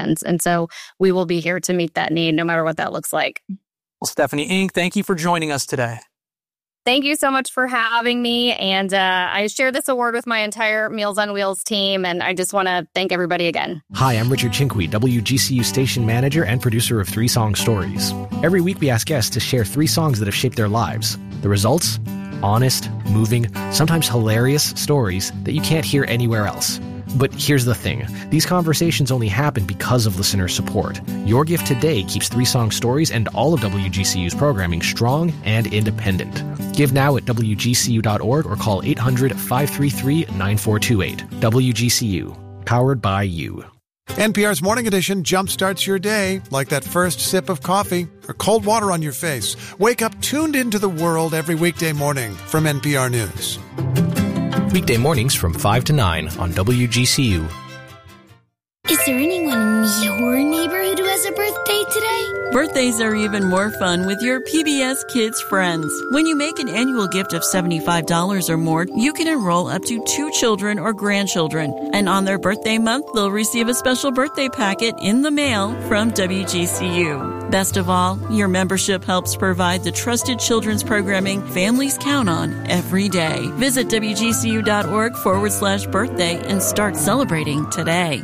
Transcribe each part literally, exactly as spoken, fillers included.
friends. And so we will be here to meet that need, no matter what that looks like. Well, Stephanie Ink, thank you for joining us today. Thank you so much for having me. And uh, I share this award with my entire Meals on Wheels team. And I just want to thank everybody again. Hi, I'm Richard Chinqui, W G C U station manager and producer of Three Song Stories. Every week we ask guests to share three songs that have shaped their lives. The results? Honest, moving, sometimes hilarious stories that you can't hear anywhere else. But here's the thing. These conversations only happen because of listener support. Your gift today keeps Three Song Stories and all of W G C U's programming strong and independent. Give now at W G C U dot org or call eight hundred, five three three, nine four two eight. W G C U. Powered by you. N P R's Morning Edition jumpstarts your day like that first sip of coffee or cold water on your face. Wake up tuned into the world every weekday morning from N P R News. Weekday mornings from five to nine on W G C U. Is there anyone in your neighborhood who has a birthday today? Birthdays are even more fun with your P B S Kids friends. When you make an annual gift of seventy-five dollars or more, you can enroll up to two children or grandchildren. And on their birthday month, they'll receive a special birthday packet in the mail from W G C U. Best of all, your membership helps provide the trusted children's programming families count on every day. Visit W G C U dot org forward slash birthday and start celebrating today.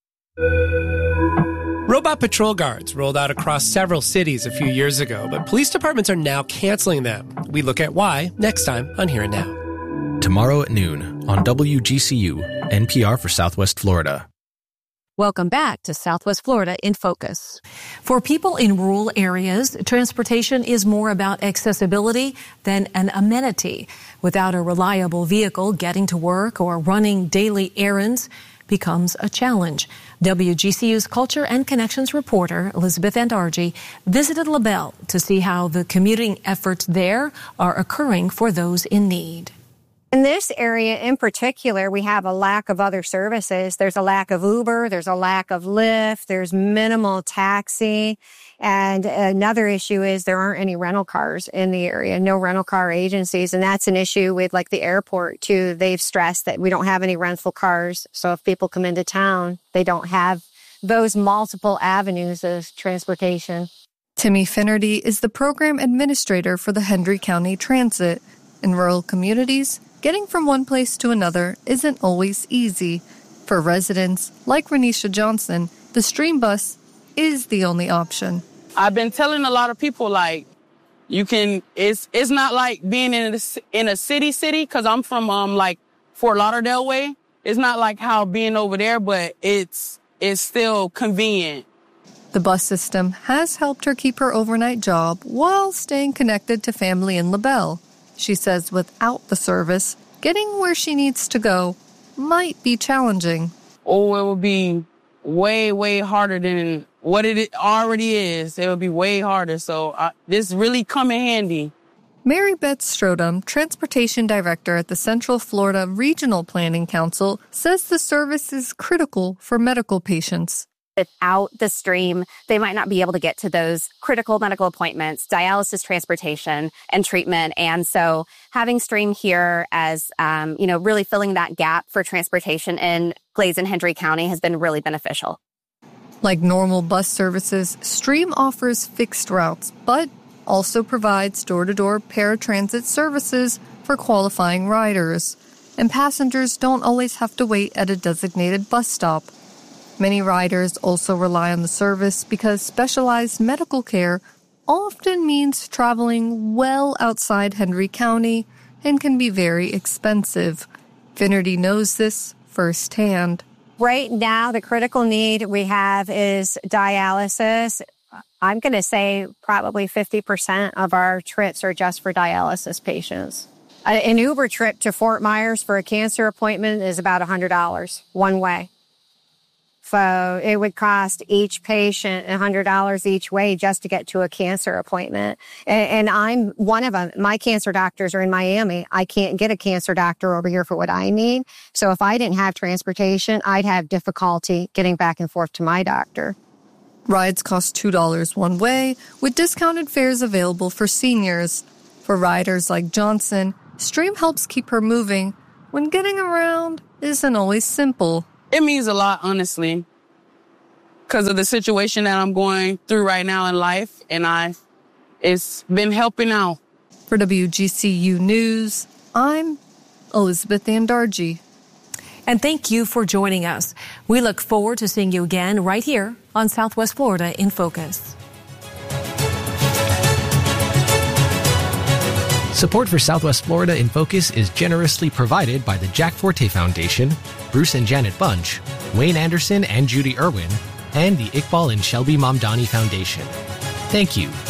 Robot patrol guards rolled out across several cities a few years ago, but police departments are now canceling them. We look at why next time on Here and Now. Tomorrow at noon on W G C U, N P R for Southwest Florida. Welcome back to Southwest Florida in Focus. For people in rural areas, transportation is more about accessibility than an amenity. Without a reliable vehicle, getting to work or running daily errands becomes a challenge. W G C U's Culture and Connections reporter, Elizabeth Andarji, visited LaBelle to see how the commuting efforts there are occurring for those in need. In this area in particular, we have a lack of other services. There's a lack of Uber, there's a lack of Lyft, there's minimal taxi. And another issue is there aren't any rental cars in the area, no rental car agencies. And that's an issue with like the airport too. They've stressed that we don't have any rental cars. So if people come into town, they don't have those multiple avenues of transportation. Timmy Finnerty is the program administrator for the Hendry County Transit. In rural communities, getting from one place to another isn't always easy. For residents like Renisha Johnson, the Stream Bus is the only option. I've been telling a lot of people, like, you can, it's it's not like being in a, in a city city, because I'm from, um like, Fort Lauderdale way. It's not like how being over there, but it's it's still convenient. The bus system has helped her keep her overnight job while staying connected to family in LaBelle. She says without the service, getting where she needs to go might be challenging. Oh, it would be way, way harder than what it already is. It would be way harder. So uh, this really come in handy. Mary Beth Strodum, Transportation Director at the Central Florida Regional Planning Council, says the service is critical for medical patients. Without the Stream, they might not be able to get to those critical medical appointments, dialysis, transportation, and treatment. And so having Stream here as, um, you know, really filling that gap for transportation in Glades and Hendry County has been really beneficial. Like normal bus services, Stream offers fixed routes, but also provides door-to-door paratransit services for qualifying riders. And passengers don't always have to wait at a designated bus stop. Many riders also rely on the service because specialized medical care often means traveling well outside Hendry County and can be very expensive. Finnerty knows this firsthand. Right now, the critical need we have is dialysis. I'm going to say probably fifty percent of our trips are just for dialysis patients. An Uber trip to Fort Myers for a cancer appointment is about one hundred dollars one way. So it would cost each patient one hundred dollars each way just to get to a cancer appointment. And, and I'm one of them. My cancer doctors are in Miami. I can't get a cancer doctor over here for what I need. So if I didn't have transportation, I'd have difficulty getting back and forth to my doctor. Rides cost two dollars one way, with discounted fares available for seniors. For riders like Johnson, Stream helps keep her moving when getting around isn't always simple. It means a lot, honestly, because of the situation that I'm going through right now in life. And I, it's been helping out. For W G C U News, I'm Elizabeth Andarji. And thank you for joining us. We look forward to seeing you again right here on Southwest Florida in Focus. Support for Southwest Florida in Focus is generously provided by the Jack Forte Foundation, Bruce and Janet Bunch, Wayne Anderson and Judy Irwin, and the Iqbal and Shelby Mamdani Foundation. Thank you